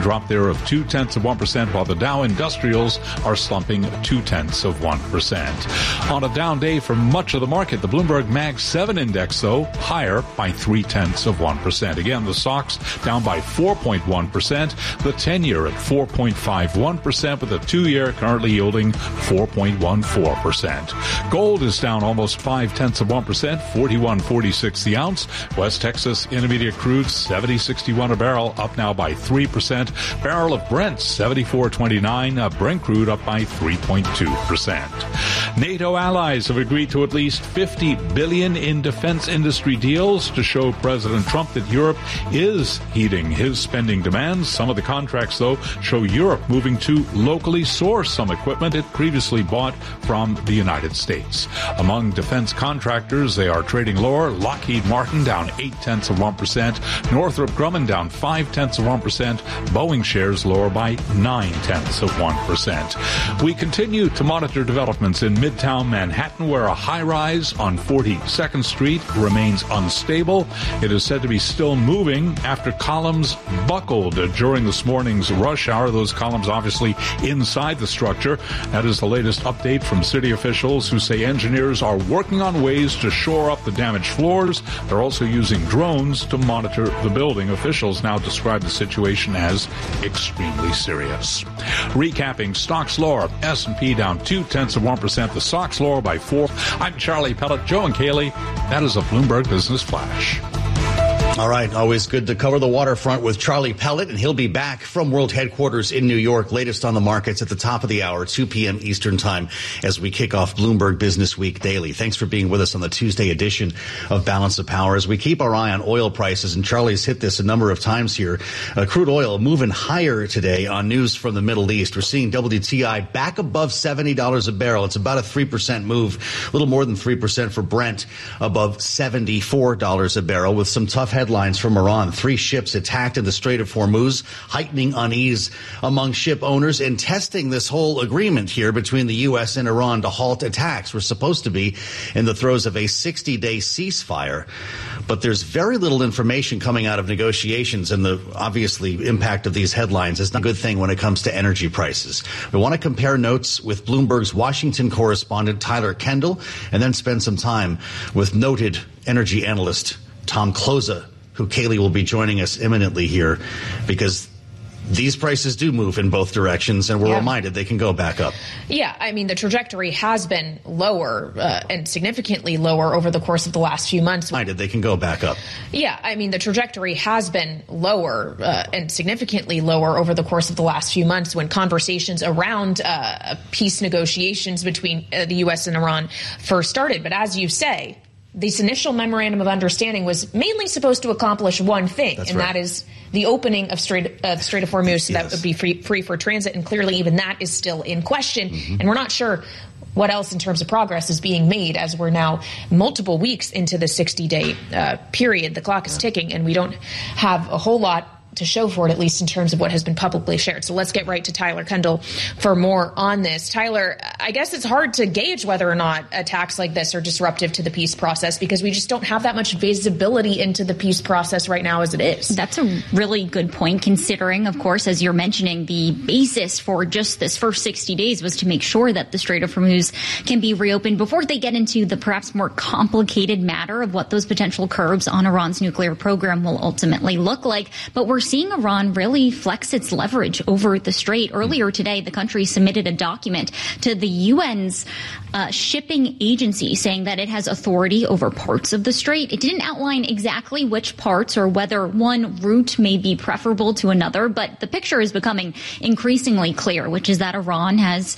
drop there of 0.2%, while the Dow Industrials are slumping 0.2%. On a down day for much of the market, the Bloomberg Mag 7 index, though, higher by 0.3%. Again, the stocks down by 4.1%, the 10-year at 4.51%, with the 2-year currently yielding 4.14%. Gold is down almost 0.5%, 41.46 the ounce. West Texas Intermediate crude 70.61 a barrel, up now by 3%. Barrel of Brent 74.29. Brent crude up by 3.2%. NATO allies have agreed to at least $50 billion in defense industry deals to show President Trump that Europe is heeding his spending demands. Some of the contracts, though, show Europe moving to locally source some equipment it previously bought from the United States. Among defense contractors, they are trading lower. Lockheed Martin down 0.8%. Northrop Grumman down 0.5%. Boeing shares lower by 0.9%. We continue to monitor developments in Midtown Manhattan, where a high-rise on 42nd Street remains unstable. It is said to be still moving after columns buckled during this morning's rush hour. Those columns obviously inside the structure. That is the latest update from city officials, who say engineers are working on ways to shore up the damaged floors. They're also using drones to monitor the building. Officials now describe the situation as extremely serious. Recapping, stocks lower. S&P down 0.2%. The stocks lower by 4. I'm Charlie Pellet. Joe and Kaylee. That is a Bloomberg Business Flash. All right. Always good to cover the waterfront with Charlie Pellet, and he'll be back from World Headquarters in New York. Latest on the markets at the top of the hour, 2 p.m. Eastern Time, as we kick off Bloomberg Business Week Daily. Thanks for being with us on the Tuesday edition of Balance of Power. As we keep our eye on oil prices, and Charlie's hit this a number of times here, crude oil moving higher today on news from the Middle East. We're seeing WTI back above $70 a barrel. It's about a 3% move, a little more than 3% for Brent, above $74 a barrel, with some tough headlines from Iran. 3 ships attacked in the Strait of Hormuz, heightening unease among ship owners and testing this whole agreement here between the U.S. and Iran to halt attacks. We're supposed to be in the throes of a 60-day ceasefire, but there's very little information coming out of negotiations, and the obviously impact of these headlines is not a good thing when it comes to energy prices. We want to compare notes with Bloomberg's Washington correspondent Tyler Kendall, and then spend some time with noted energy analyst Tom Kloza, who Kaylee will be joining us imminently here, because these prices do move in both directions, and we're reminded they can go back up. Yeah, I mean, the trajectory has been lower and significantly lower over the course of the last few months. They can go back up. Yeah, I mean, the trajectory has been lower and significantly lower over the course of the last few months, when conversations around peace negotiations between the U.S. and Iran first started. But as you say, this initial memorandum of understanding was mainly supposed to accomplish one thing, that is the opening of Strait of Hormuz, so that would be free for transit, and clearly even that is still in question, and we're not sure what else in terms of progress is being made, as we're now multiple weeks into the 60-day period. The clock is ticking, and we don't have a whole lot to show for it, at least in terms of what has been publicly shared. So let's get right to Tyler Kendall for more on this. Tyler, I guess it's hard to gauge whether or not attacks like this are disruptive to the peace process, because we just don't have that much visibility into the peace process right now as it is. That's a really good point, considering, of course, as you're mentioning, the basis for just this first 60 days was to make sure that the Strait of Hormuz can be reopened before they get into the perhaps more complicated matter of what those potential curbs on Iran's nuclear program will ultimately look like. But we're seeing Iran really flex its leverage over the strait. Earlier today, the country submitted a document to the UN's shipping agency saying that it has authority over parts of the strait. It didn't outline exactly which parts or whether one route may be preferable to another, but the picture is becoming increasingly clear, which is that Iran has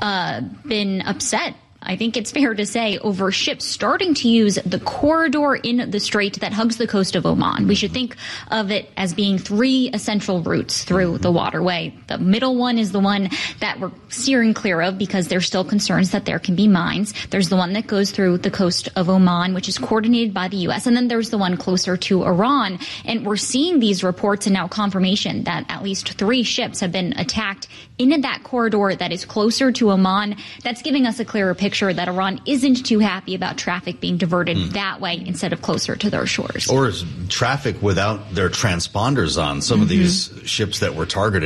been upset, I think it's fair to say, over ships starting to use the corridor in the strait that hugs the coast of Oman. We should think of it as being 3 essential routes through the waterway. The middle one is the one that we're steering clear of because there's still concerns that there can be mines. There's the one that goes through the coast of Oman, which is coordinated by the U.S., and then there's the one closer to Iran. And we're seeing these reports and now confirmation that at least 3 ships have been attacked in that corridor that is closer to Oman. That's giving us a clearer picture that Iran isn't too happy about traffic being diverted that way instead of closer to their shores. Or traffic without their transponders on. Some of these ships that were targeted